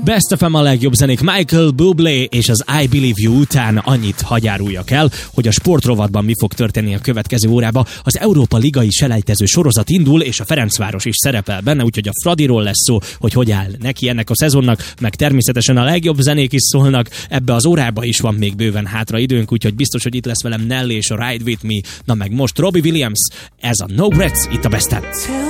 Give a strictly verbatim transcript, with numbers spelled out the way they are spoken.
Best ef em a legjobb zenék Michael Bublé és az I Believe You után annyit hagyáruljak el, hogy a sportrovatban mi fog történni a következő órában. Az Európa Ligai selejtező sorozat indul, és a Ferencváros is szerepel benne, úgyhogy a Fradiról lesz szó, hogy hogy áll neki ennek a szezonnak, meg természetesen a legjobb zenék is szólnak. Ebbe az órába is van még bőven hátra időnk, úgyhogy biztos, hogy itt lesz velem Nelly és a Ride With Me. Na meg most Robbie Williams, ez a No Regrets, itt a Best of.